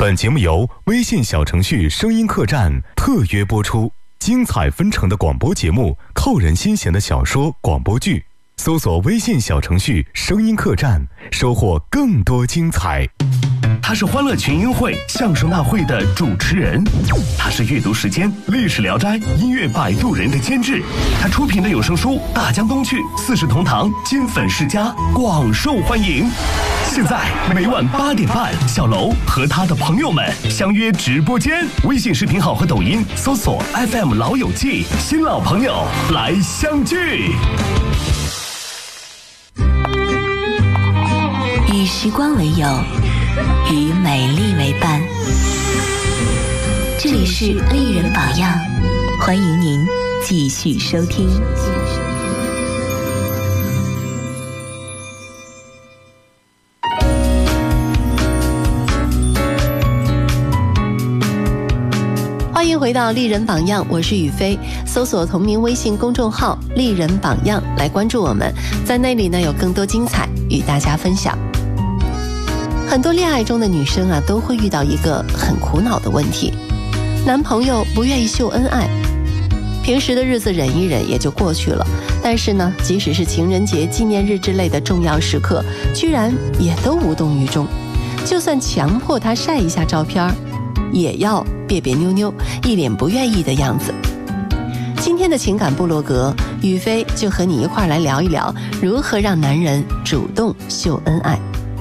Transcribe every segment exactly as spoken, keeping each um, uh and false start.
本节目由微信小程序声音客栈特约播出，精彩纷呈的广播节目，扣人心弦的小说广播剧，搜索微信小程序声音客栈，收获更多精彩。 他是欢乐群英会相声大会的主持人，他是阅读时间历史聊斋音乐摆渡人的监制，他出品的有声书《大江东去》四世同堂金粉世家广受欢迎。现在每晚八点半，小楼和他的朋友们相约直播间，微信视频号和抖音搜索 F M 老友记，新老朋友来相聚。 与时光为友，与美丽为伴。这里是丽人榜样，欢迎您继续收听。欢迎回到丽人榜样，我是雨飞，搜索同名微信公众号丽人榜样来关注我们，在那里呢有更多精彩与大家分享。很多恋爱中的女生啊，都会遇到一个很苦恼的问题，男朋友不愿意秀恩爱，平时的日子忍一忍也就过去了，但是呢，即使是情人节、纪念日之类的重要时刻，居然也都无动于衷。就算强迫他晒一下照片，也要别别扭扭，一脸不愿意的样子。今天的情感部落格，雨飞就和你一块来聊一聊，如何让男人主动秀恩爱。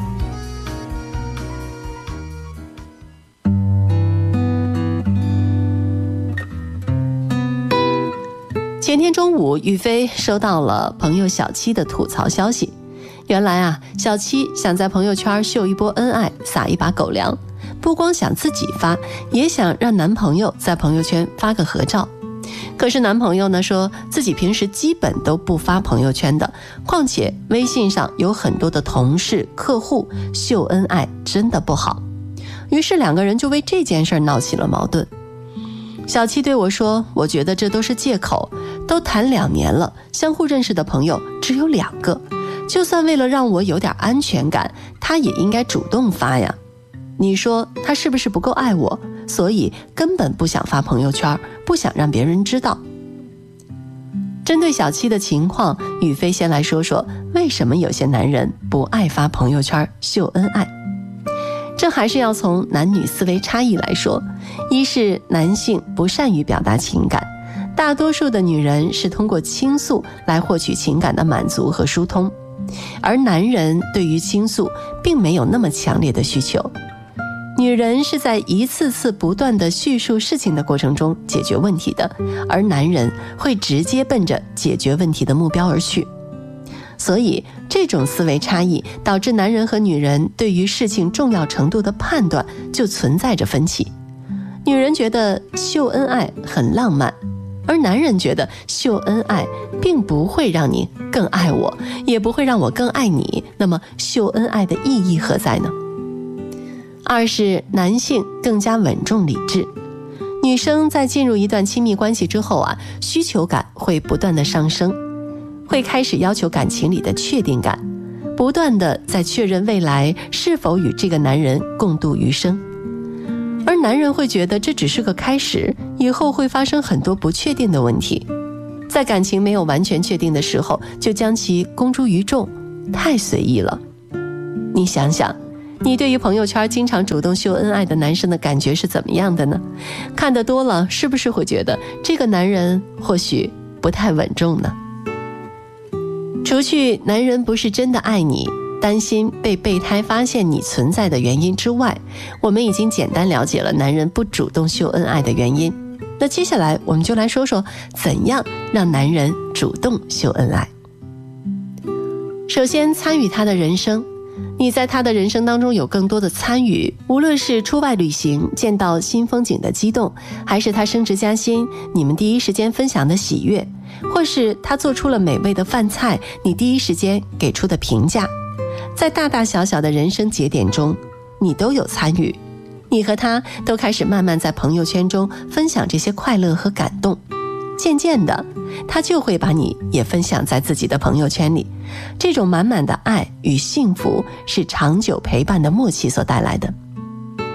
前天中午，雨飞收到了朋友小七的吐槽消息。原来啊，小七想在朋友圈秀一波恩爱，撒一把狗粮，不光想自己发，也想让男朋友在朋友圈发个合照。可是男朋友呢，说自己平时基本都不发朋友圈的，况且微信上有很多的同事、客户，秀恩爱真的不好。于是两个人就为这件事闹起了矛盾。小七对我说，我觉得这都是借口，都谈两年了，相互认识的朋友只有两个，就算为了让我有点安全感，他也应该主动发呀。你说他是不是不够爱我，所以根本不想发朋友圈，不想让别人知道？针对小七的情况，雨飞先来说说为什么有些男人不爱发朋友圈秀恩爱。这还是要从男女思维差异来说，一是男性不善于表达情感，大多数的女人是通过倾诉来获取情感的满足和疏通，而男人对于倾诉并没有那么强烈的需求。女人是在一次次不断的叙述事情的过程中解决问题的，而男人会直接奔着解决问题的目标而去。所以这种思维差异导致男人和女人对于事情重要程度的判断就存在着分歧。女人觉得秀恩爱很浪漫，而男人觉得秀恩爱并不会让你更爱我，也不会让我更爱你，那么秀恩爱的意义何在呢？二是男性更加稳重理智，女生在进入一段亲密关系之后啊，需求感会不断的上升，会开始要求感情里的确定感，不断的在确认未来是否与这个男人共度余生。而男人会觉得这只是个开始，以后会发生很多不确定的问题，在感情没有完全确定的时候就将其公诸于众，太随意了。你想想，你对于朋友圈经常主动秀恩爱的男生的感觉是怎么样的呢？看得多了，是不是会觉得这个男人或许不太稳重呢？除去男人不是真的爱你，担心被备胎发现你存在的原因之外，我们已经简单了解了男人不主动秀恩爱的原因。那接下来我们就来说说怎样让男人主动秀恩爱。首先，参与他的人生，你在他的人生当中有更多的参与，无论是出外旅行见到新风景的激动，还是他升职加薪你们第一时间分享的喜悦，或是他做出了美味的饭菜你第一时间给出的评价，在大大小小的人生节点中你都有参与，你和他都开始慢慢在朋友圈中分享这些快乐和感动，渐渐的他就会把你也分享在自己的朋友圈里。这种满满的爱与幸福是长久陪伴的默契所带来的。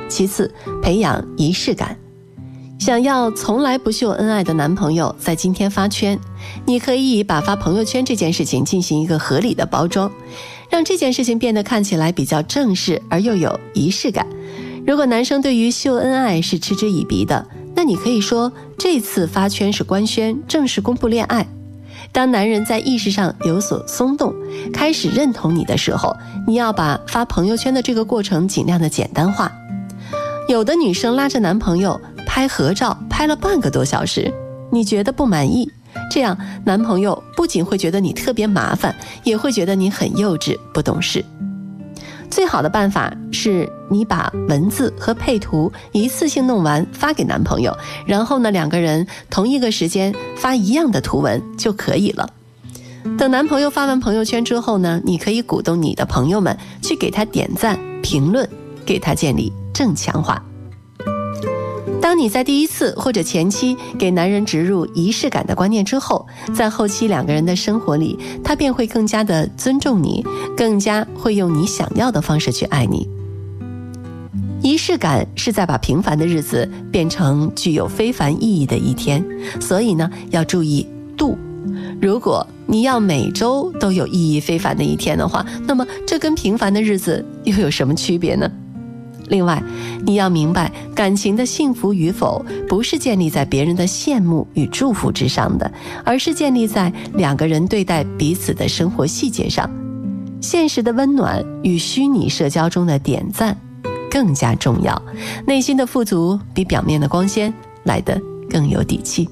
其次，培养仪式感。想要从来不秀恩爱的男朋友在今天发圈，你可以把发朋友圈这件事情进行一个合理的包装，让这件事情变得看起来比较正式而又有仪式感。如果男生对于秀恩爱是嗤之以鼻的，那你可以说这次发圈是官宣，正式公布恋爱。当男人在意识上有所松动，开始认同你的时候，你要把发朋友圈的这个过程尽量的简单化。有的女生拉着男朋友拍合照，拍了半个多小时，你觉得不满意，这样男朋友不仅会觉得你特别麻烦，也会觉得你很幼稚不懂事。最好的办法是你把文字和配图一次性弄完发给男朋友，然后呢两个人同一个时间发一样的图文就可以了。等男朋友发完朋友圈之后呢，你可以鼓动你的朋友们去给他点赞评论，给他建立正强化。当你在第一次或者前期给男人植入仪式感的观念之后，在后期两个人的生活里，他便会更加的尊重你，更加会用你想要的方式去爱你。仪式感是在把平凡的日子变成具有非凡意义的一天，所以呢，要注意度。如果你要每周都有意义非凡的一天的话，那么这跟平凡的日子又有什么区别呢？另外，你要明白，感情的幸福与否不是建立在别人的羡慕与祝福之上的，而是建立在两个人对待彼此的生活细节上。现实的温暖与虚拟社交中的点赞更加重要，内心的富足比表面的光鲜来得更有底气。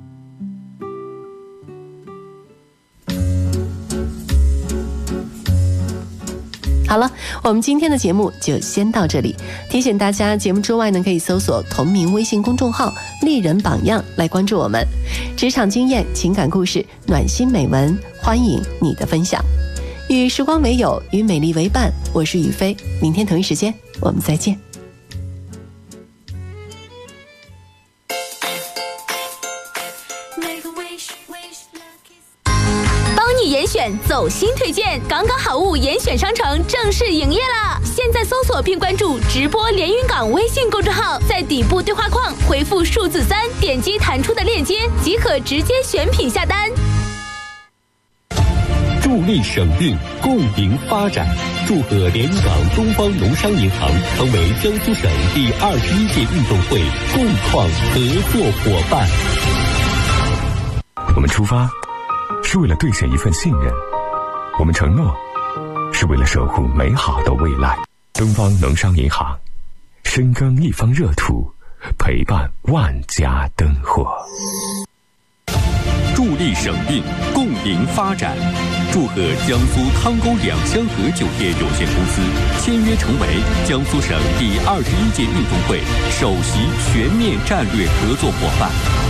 好了，我们今天的节目就先到这里。提醒大家，节目之外呢，可以搜索同名微信公众号“丽人榜样”来关注我们。职场经验、情感故事、暖心美文，欢迎你的分享。与时光为友，与美丽为伴，我是雨飞。明天同一时间，我们再见。 严选走心推荐，港港好物严选商城正式营业啦！现在搜索并关注直播连云港微信公众号，在底部对话框回复数字三，点击弹出的链接即可直接选品下单。 助力省运，共赢发展。祝贺连云港东方农商银行成为江苏省第二十一届运动会共创合作伙伴。 我们出发是为了兑现一份信任，我们承诺是为了守护美好的未来。东方农商银行，深耕一方热土，陪伴万家灯火。 助力省运，共赢发展。祝贺江苏汤沟两香河酒店有限公司签约成为江苏省第二十一届运动会首席全面战略合作伙伴。